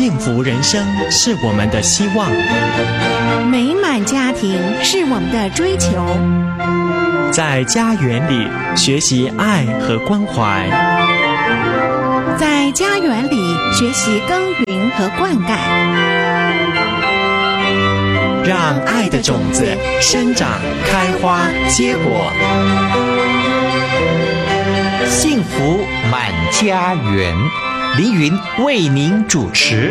幸福人生是我们的希望， 美满家庭是我们的追求， 在家园里学习爱和关怀， 在家园里学习耕耘和灌溉， 让爱的种子生长、开花、结果。 幸福满家园，凌云为您主持。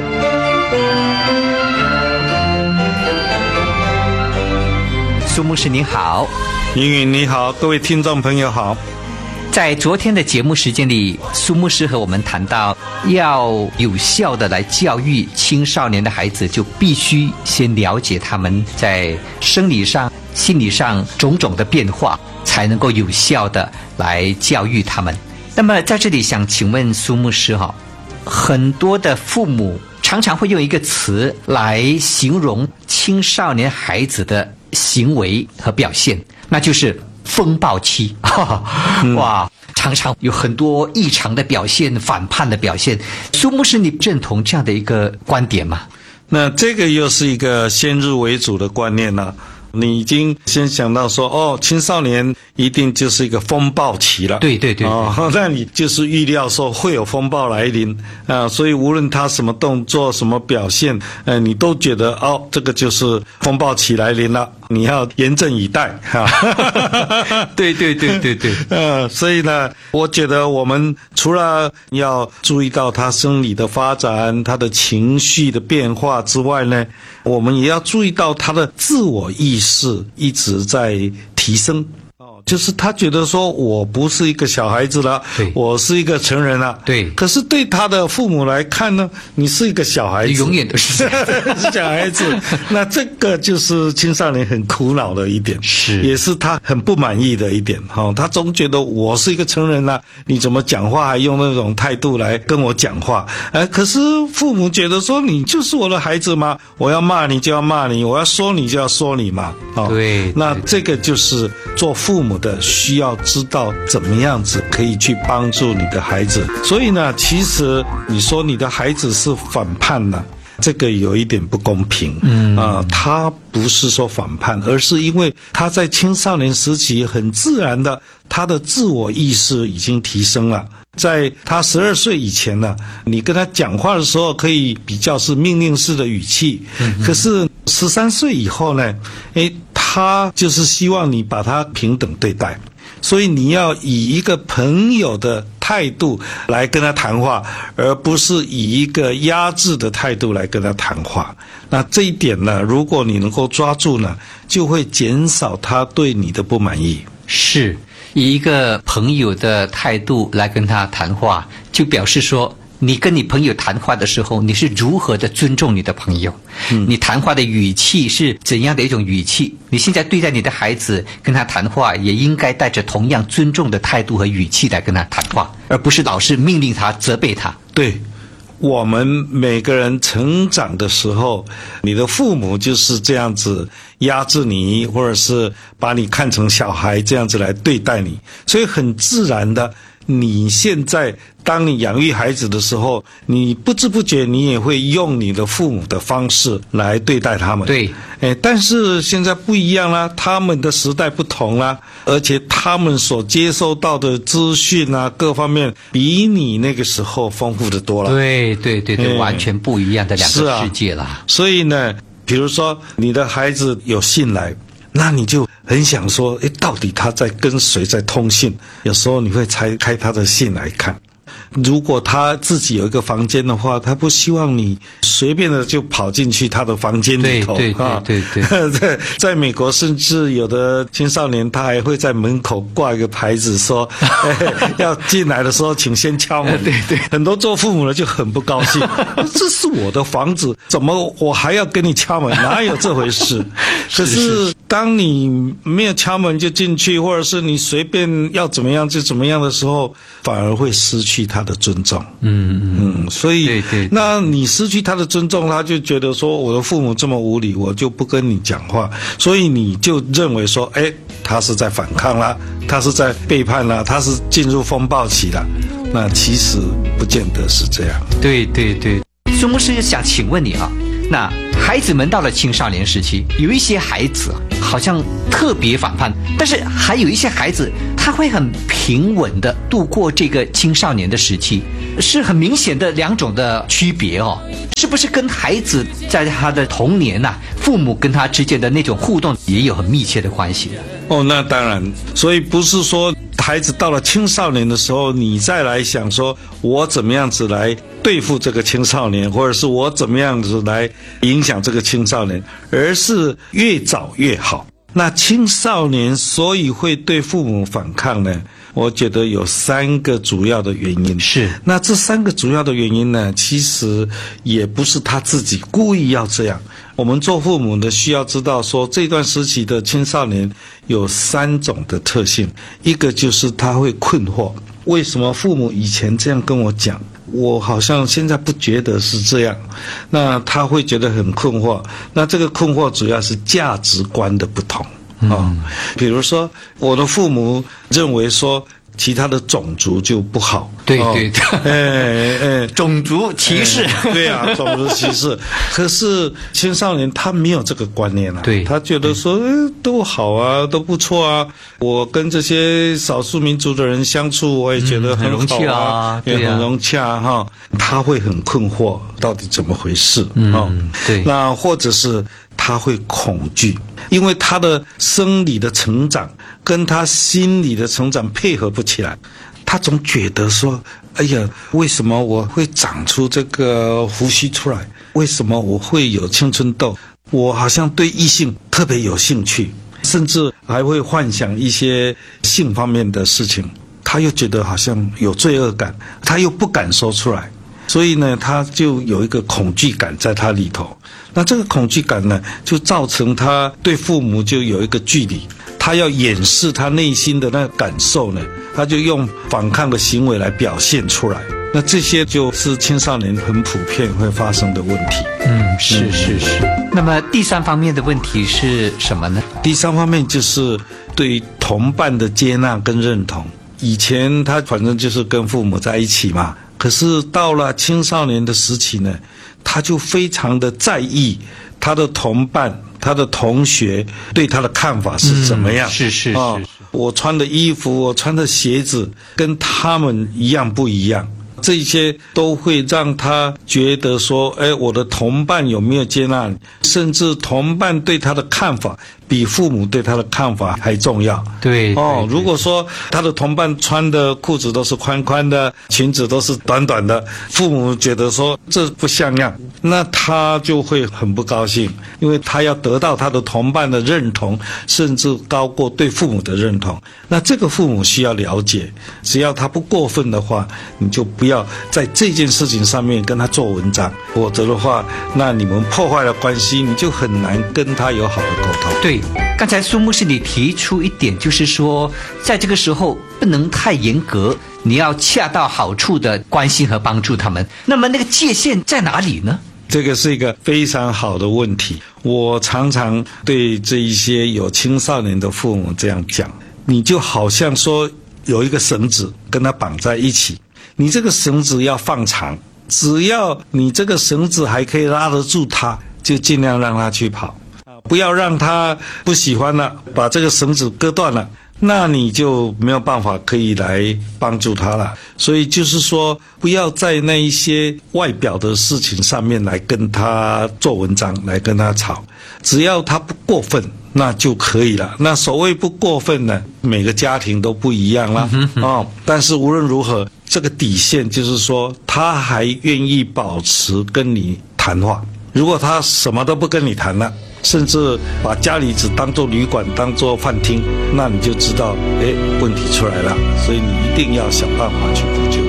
苏牧师您好。 凌云你好，各位听众朋友好。 在昨天的节目时间里，苏牧师和我们谈到，要有效的来教育青少年的孩子，就必须先了解他们在生理上、心理上种种的变化，才能够有效的来教育他们。那么在这里想请问苏牧师很多的父母常常会用一个词来形容青少年孩子的行为和表现，那就是风暴期。哇，常常有很多异常的表现，反叛的表现。苏牧师，你认同这样的一个观点吗？ 那这个又是一个先入为主的观念了。你已经先想到说，青少年一定就是一个风暴期了。 对。 那你就是预料说会有风暴来临啊，所以无论他什么动作、什么表现，你都觉得这个就是风暴期来临了，你要严阵以待哈。 对。 所以呢，我觉得我们除了要注意到他生理的发展、他的情绪的变化之外呢，我们也要注意到他的自我意识一直在提升。就是他觉得说我不是一个小孩子了，我是一个成人了。 对。 可是对他的父母来看呢，你是一个小孩子， 永远都是小孩子。那这个就是青少年很苦恼的一点，也是他很不满意的一点。他总觉得我是一个成人了，你怎么讲话还用那种态度来跟我讲话？可是父母觉得说你就是我的孩子吗？我要骂你就要骂你，我要说你就要说你嘛。 对。 那这个就是做父母的需要知道怎么样子可以去帮助你的孩子。所以呢，其实你说你的孩子是反叛了，这个有一点不公平。他不是说反叛，而是因为他在青少年时期很自然的，他的自我意识已经提升了。在他12岁以前呢，你跟他讲话的时候可以比较是命令式的语气，可是13岁以后呢，他就是希望你把他平等对待，所以你要以一个朋友的态度来跟他谈话，而不是以一个压制的态度来跟他谈话。那这一点呢，如果你能够抓住呢，就会减少他对你的不满意。 是，以一个朋友的态度来跟他谈话，就表示说你跟你朋友谈话的时候，你是如何的尊重你的朋友，你谈话的语气是怎样的一种语气，你现在对待你的孩子跟他谈话也应该带着同样尊重的态度和语气来跟他谈话，而不是老是命令他、责备他。 对，我们每个人成长的时候，你的父母就是这样子压制你，或者是把你看成小孩这样子来对待你，所以很自然的，你现在当你养育孩子的时候，你不知不觉你也会用你的父母的方式来对待他们。 对。 但是现在不一样啦，他们的时代不同啦，而且他们所接收到的资讯啊，各方面比你那个时候丰富的多了。 对，完全不一样的两个世界啦。 所以呢，比如说你的孩子有信来，那你就很想说，到底他在跟谁在通信？有时候你会拆开他的信来看。如果他自己有一个房间的话，他不希望你随便的就跑进去他的房间里头。对。在美国，甚至有的青少年他还会在门口挂一个牌子说，要进来的时候请先敲门。对。很多做父母的就很不高兴，这是我的房子，怎么我还要跟你敲门？哪有这回事？可是当你没有敲门就进去，或者是你随便要怎么样就怎么样的时候，反而会失去他的尊重。所以那你失去他的尊重，他就觉得说我的父母这么无理，我就不跟你讲话，所以你就认为说他是在反抗啦，他是在背叛啦，他是进入风暴期啦。那其实不见得是这样。 对。 苏牧师想请问你啊，那孩子们到了青少年时期，有一些孩子好像特别反叛，但是还有一些孩子他会很平稳的度过这个青少年的时期，是很明显的两种的区别哦。是不是跟孩子在他的童年父母跟他之间的那种互动也有很密切的关系？ 那当然，所以不是说孩子到了青少年的时候，你再来想说我怎么样子来对付这个青少年，或者是我怎么样子来影响这个青少年，而是越早越好。那青少年所以会对父母反抗呢，我觉得有3个主要的原因。 是， 那这3个主要的原因呢，其实也不是他自己故意要这样。我们做父母的需要知道说，这段时期的青少年有3种的特性。一个就是他会困惑，为什么父母以前这样跟我讲，我好像现在不觉得是这样，那他会觉得很困惑。那这个困惑主要是价值观的不同比如说我的父母认为说其他的种族就不好， 对对对，种族歧视， 对啊，种族歧视。可是青少年他没有这个观念对， 他觉得说都好啊，都不错啊，我跟这些少数民族的人相处，我也觉得很好也很融洽他会很困惑，到底怎么回事对， 那或者是他会恐惧，因为他的生理的成长跟他心理的成长配合不起来，他总觉得说，哎呀，为什么我会长出这个胡须出来？为什么我会有青春痘？我好像对异性特别有兴趣，甚至还会幻想一些性方面的事情，他又觉得好像有罪恶感，他又不敢说出来，所以呢，他就有一个恐惧感在他里头。那这个恐惧感呢，就造成他对父母就有一个距离，他要掩饰他内心的那个感受呢，他就用反抗的行为来表现出来。那这些就是青少年很普遍会发生的问题。 是。那么第3方面的问题是什么呢？ 第3方面就是对同伴的接纳跟认同。以前他反正就是跟父母在一起嘛，可是到了青少年的时期呢，他就非常的在意他的同伴、他的同学对他的看法是怎么样。 是我穿的衣服，我穿的鞋子跟他们一样不一样，这些都会让他觉得说，我的同伴有没有接纳你，甚至同伴对他的看法比父母对他的看法还重要。 对如果说他的同伴穿的裤子都是宽宽的，裙子都是短短的，父母觉得说这不像样，那他就会很不高兴，因为他要得到他的同伴的认同，甚至高过对父母的认同。那这个父母需要了解，只要他不过分的话，你就不要在这件事情上面跟他做文章，否则的话，那你们破坏了关系，你就很难跟他有好的沟通。 对，刚才苏牧师你提出一点，就是说在这个时候不能太严格，你要恰到好处的关心和帮助他们。那么那个界限在哪里呢？ 这个是一个非常好的问题。我常常对这一些有青少年的父母这样讲，你就好像说有一个绳子跟他绑在一起，你这个绳子要放长，只要你这个绳子还可以拉得住他，就尽量让他去跑，不要让他不喜欢了，把这个绳子割断了，那你就没有办法可以来帮助他了。所以就是说，不要在那一些外表的事情上面来跟他做文章，来跟他吵，只要他不过分那就可以了。那所谓不过分呢，每个家庭都不一样啦但是无论如何，这个底线就是说他还愿意保持跟你谈话。如果他什么都不跟你谈了，甚至把家里只当作旅馆，当作饭厅，那你就知道问题出来了。所以你一定要想办法去补救。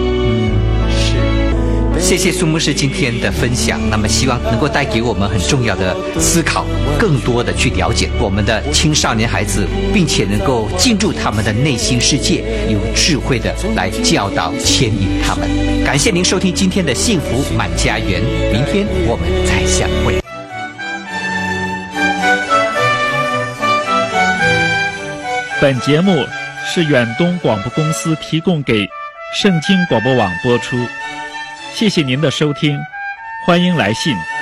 谢谢苏牧师今天的分享，那么希望能够带给我们很重要的思考，更多的去了解我们的青少年孩子，并且能够进入他们的内心世界，有智慧的来教导牵引他们。感谢您收听今天的幸福满家园，明天我们再相会。 本节目是远东广播公司提供给圣经广播网播出，谢谢您的收听， 欢迎来信。